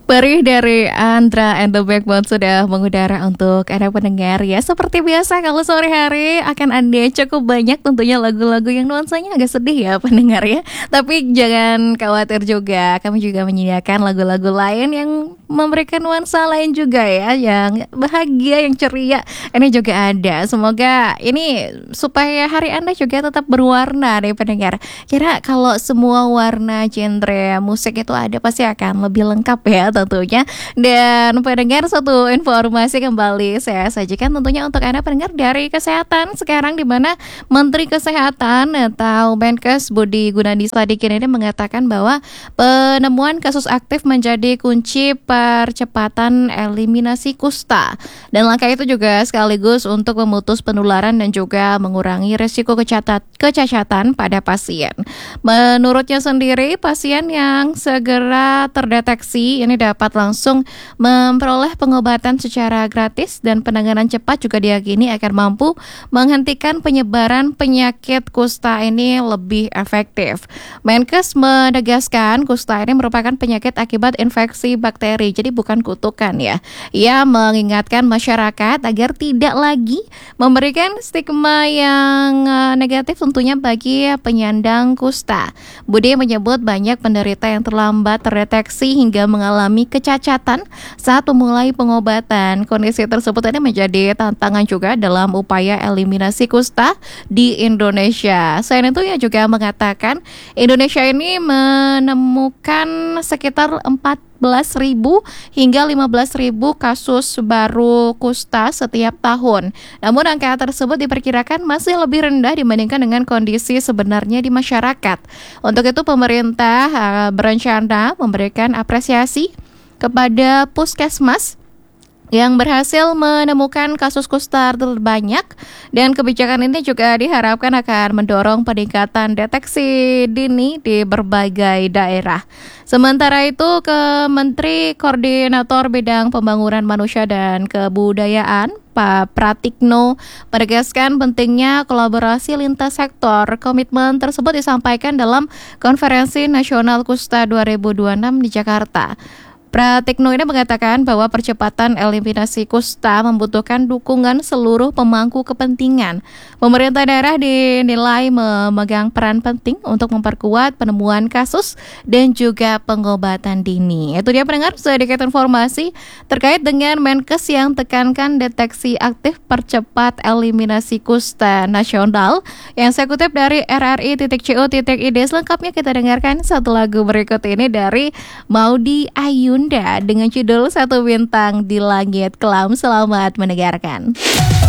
Perih dari Andra and the Backbone sudah mengudara untuk Anda pendengar ya. Seperti biasa kalau sore hari akan ada cukup banyak tentunya lagu-lagu yang nuansanya agak sedih ya pendengar ya. Tapi jangan khawatir juga, kami juga menyediakan lagu-lagu lain yang memberikan nuansa lain juga ya, yang bahagia, yang ceria. Ini juga ada. Semoga ini supaya hari Anda juga tetap berwarna nih pendengar. Kira kalau semua warna genre musik itu ada pasti akan lebih lengkap ya tentunya. Dan pendengar, satu informasi kembali saya sajikan tentunya untuk Anda pendengar dari kesehatan sekarang, di mana Menteri Kesehatan atau Menkes Budi Gunadi Sadikin ini mengatakan bahwa penemuan kasus aktif menjadi kunci percepatan eliminasi kusta, dan langkah itu juga sekaligus untuk memutus penularan dan juga mengurangi resiko kecacatan pada pasien. Menurutnya sendiri, pasien yang segera terdeteksi ini dapat langsung memperoleh pengobatan secara gratis, dan penanganan cepat juga diyakini akan mampu menghentikan penyebaran penyakit kusta ini lebih efektif. Menkes menegaskan kusta ini merupakan penyakit akibat infeksi bakteri, jadi bukan kutukan ya. Ia mengingatkan masyarakat agar tidak lagi memberikan stigma yang negatif tentunya bagi penyandang kusta. Budi menyebut banyak penderita yang terlambat terdeteksi hingga mengalami kecacatan saat memulai pengobatan. Kondisi tersebut ini menjadi tantangan juga dalam upaya eliminasi kusta di Indonesia. Selain itu, ia juga mengatakan Indonesia ini menemukan sekitar 14.000 hingga 15.000 kasus baru kusta setiap tahun. Namun angka tersebut diperkirakan masih lebih rendah dibandingkan dengan kondisi sebenarnya di masyarakat. Untuk itu pemerintah berencana memberikan apresiasi kepada puskesmas yang berhasil menemukan kasus kusta terbanyak, dan kebijakan ini juga diharapkan akan mendorong peningkatan deteksi dini di berbagai daerah. Sementara itu, Menteri Koordinator Bidang Pembangunan Manusia dan Kebudayaan Pak Pratikno menegaskan pentingnya kolaborasi lintas sektor. Komitmen tersebut disampaikan dalam Konferensi Nasional Kusta 2026 di Jakarta. Pratikno ini mengatakan bahwa percepatan eliminasi kusta membutuhkan dukungan seluruh pemangku kepentingan. Pemerintah daerah dinilai memegang peran penting untuk memperkuat penemuan kasus dan juga pengobatan dini. Itu dia pendengar, sedikit informasi terkait dengan Menkes yang tekankan deteksi aktif percepat eliminasi kusta nasional, yang saya kutip dari RRI.co.id. Selengkapnya kita dengarkan satu lagu berikut ini dari Maudy Ayunda dengan judul Satu Bintang di Langit Kelam. Selamat mendengarkan.